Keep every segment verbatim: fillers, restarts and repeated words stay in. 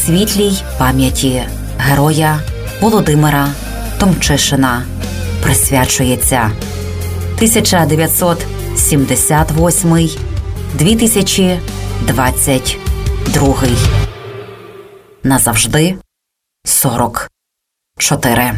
світлій пам'яті героя Володимира Томчишина присвячується тисяча дев'ятсот сімдесят восьмий - дві тисячі двадцять другий. Назавжди сорок чотири.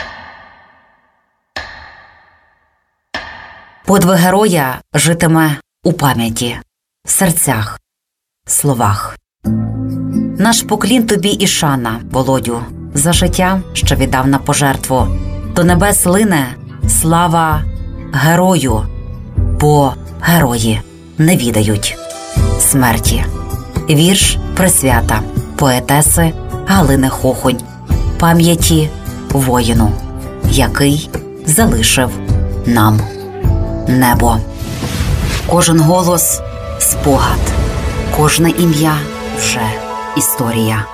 Подвиг героя житиме у пам'яті, серцях, словах. Наш поклін тобі і шана, Володю, за життя, що віддав на пожертву. До небес лине слава герою, бо герої не відають смерті. Вірш присвята поетеси Галини Хохонь пам'яті воїну, який залишив нам небо. Кожен голос – спогад, кожне ім'я – вже історія.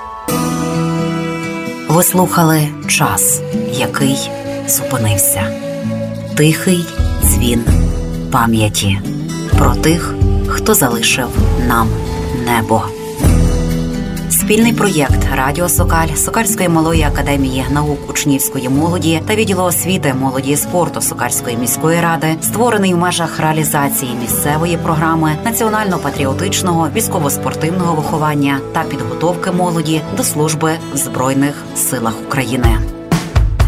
Ви слухали час, який зупинився. Тихий дзвін пам'яті про тих, хто залишив нам небо. Спільний проєкт Радіо Сокаль, Сокальської малої академії наук учнівської молоді та відділу освіти, молоді і спорту Сокальської міської ради, створений в межах реалізації місцевої програми національно-патріотичного військово-спортивного виховання та підготовки молоді до служби в Збройних силах України.